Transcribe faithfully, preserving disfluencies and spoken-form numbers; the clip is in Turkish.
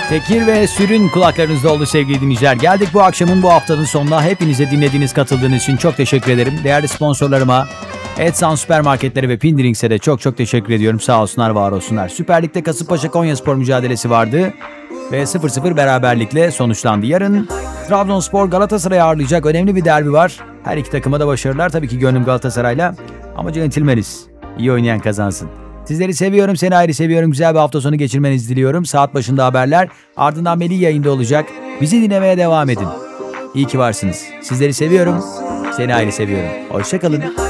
Tekir ve Sürün kulaklarınızda oldu sevgili dinleyiciler. Geldik bu akşamın, bu haftanın sonuna. Hepinize dinlediğiniz, katıldığınız için çok teşekkür ederim. Değerli sponsorlarıma, Edsan Süpermarketleri ve Pindirings'e de çok çok teşekkür ediyorum. Sağ olsunlar, var olsunlar. Süper Lig'de Kasımpaşa Konyaspor mücadelesi vardı ve sıfır sıfır beraberlikle sonuçlandı. Yarın Trabzonspor Galatasaray'ı ağırlayacak önemli bir derbi var. Her iki takıma da başarılar. Tabii ki gönlüm Galatasaray'la ama centilmeniz. İyi oynayan kazansın. Sizleri seviyorum, seni ayrı seviyorum. Güzel bir hafta sonu geçirmenizi diliyorum. Saat başında haberler, ardından Melih yayında olacak. Bizi dinlemeye devam edin. İyi ki varsınız. Sizleri seviyorum, seni ayrı seviyorum. Hoşça kalın.